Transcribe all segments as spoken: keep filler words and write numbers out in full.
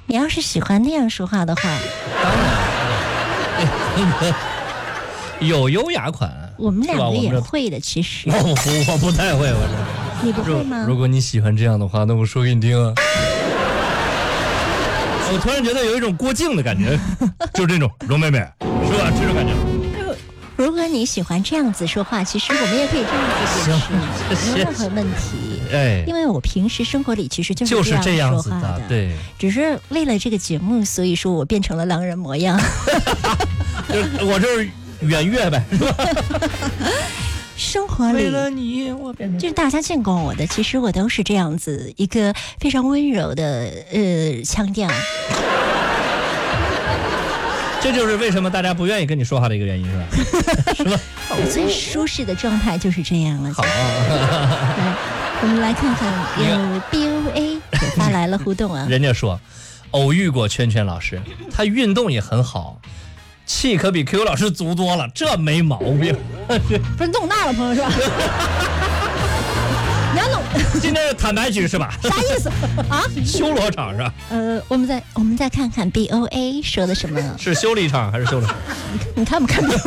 你要是喜欢那样说话的话， 当然有优雅款。 我们两个也会的，其实。 我不，我不太会，我你不会吗？ 如果你喜欢这样的话，那我说给你听啊。我突然觉得有一种郭靖的感觉，就是这种容妹妹，是吧？这种感觉。 如果你喜欢这样子说话，其实我们也可以这样子解释，没有任何问题。 哎， 因为我平时生活里其实就是就是这样子说话的， 对。 只是为了这个节目，所以说我变成了狼人模样。 就是我就是圆月呗，是吧？ 生活里为了你，我变成就是大家见过我的，其实我都是这样子一个非常温柔的呃腔调。 这就是为什么大家不愿意跟你说话的一个原因，是吧？是吧？ 我最舒适的状态就是这样了。 好、啊， 来，我们来看看有 B O A 也发来了互动啊。 人家说，偶遇过圈圈老师，他运动也很好，气可比 Q 老师足多了，这没毛病。 不是弄大了，朋友是吧？你要弄？ 今天是坦白局是吧？ 啥意思啊？ 修罗场是吧？ 呃，我们再我们再看看 B O A 说的什么？ 是修理场还是修理场？ 你看不看不？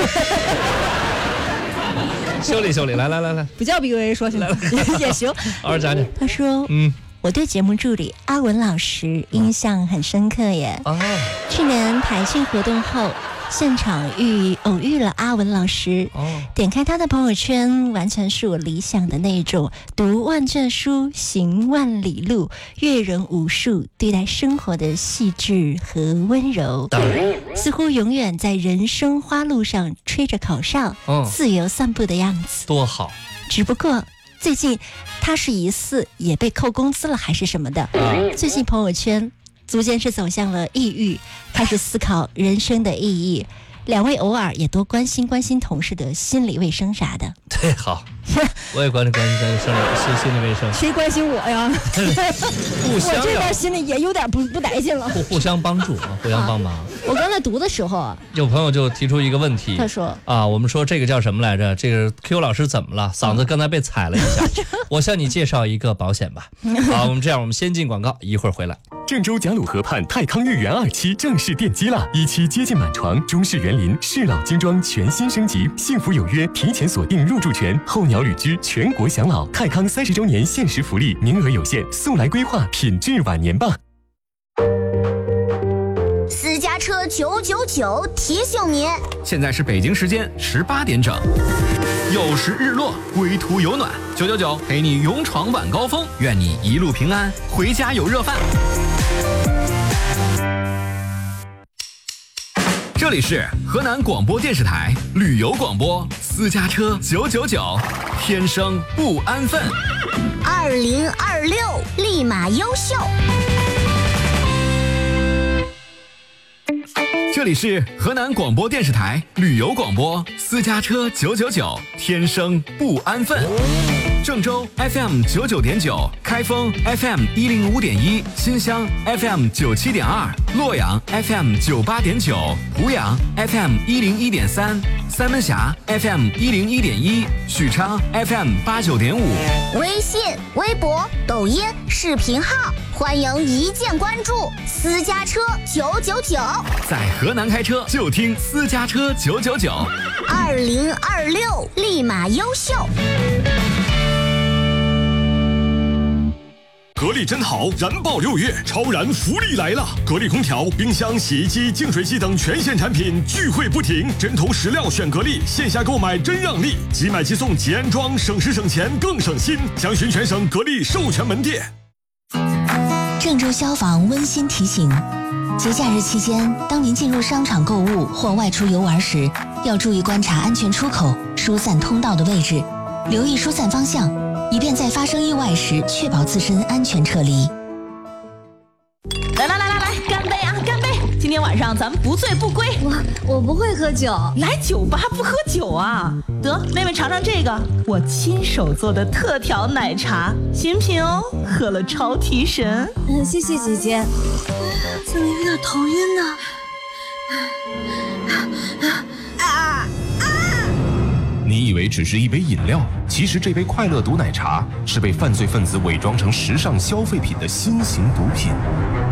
修理修理，来来来来， 不叫 B O A 说行来了也行。 好好讲讲。 他说，嗯，我对节目助理阿文老师印象很深刻耶。哦，去年台庆活动后。现场遇偶遇了阿文老师，哦，点开他的朋友圈，完全是我理想的那种读万卷书，行万里路，阅人无数，对待生活的细致和温柔，似乎永远在人生花路上吹着口哨，哦，自由散步的样子， 多好。 只不过最近他是疑似也被扣工资了还是什么的，啊，最近朋友圈逐渐是走向了抑郁，开始思考人生的意义。两位偶尔也多关心关心同事的心理卫生啥的。 对，好，我也关心关心关心心心理卫生。 谁关心我呀？ 互相， 我这边心里也有点不不带劲了。 互互相帮助啊，互相帮忙。 我刚才读的时候， 有朋友就提出一个问题， 他说啊，我们说这个叫什么来着？这个 Q 老师怎么了？嗓子刚才被踩了一下。我向你介绍一个保险吧。好，我们这样，我们先进广告，一会儿回来。 郑州贾鲁河畔泰康御园二期正式奠基了，一期接近满床，中式园林适老精装全新升级，幸福有约，提前锁定入住权，候鸟旅居，全国享老。泰康三十周年限时福利，名额有限，速来规划品质晚年吧。 私家车九九九提醒您， 现在是北京时间十八点整。又是日落，归途有暖，九九九陪你勇闯晚高峰，愿你一路平安，回家有热饭。这里是河南广播电视台旅游广播，私家车九九九，天生不安分。 二零二六立马优秀。 这里是河南广播电视台旅游广播，私家车九九九，天生不安分。郑州 F M 九九点九，开封 F M 一零五点一，新乡 F M 九七点二，洛阳 F M 九八点九，濮阳 F M 一零一点三，三门峡 F M 一零一点一，许昌 F M 八九点五。 微信、微博、抖音、视频号，欢迎一键关注。私家车九九九， 在河南开车就听私家车九九九。 二零二六立马优秀。 格力真好，燃爆六月，超燃福利来了！格力空调、冰箱、洗衣机、净水器等全线产品聚会不停，针头实料选格力，线下购买真让利，即买即送即安装，省时省钱更省心。详询全省格力授权门店。 郑州消防温馨提醒：节假日期间，当您进入商场购物或外出游玩时，要注意观察安全出口、疏散通道的位置，留意疏散方向，以便在发生意外时确保自身安全撤离。 来来来来来，干杯啊，干杯！今天晚上咱们不醉不归。 我我不会喝酒， 来酒吧不喝酒啊？得，妹妹尝尝这个，我亲手做的特调奶茶，新品哦，喝了超提神。 嗯，谢谢姐姐。怎么有点头晕呢？ 啊啊！你以为只是一杯饮料，其实这杯快乐毒奶茶是被犯罪分子伪装成时尚消费品的新型毒品。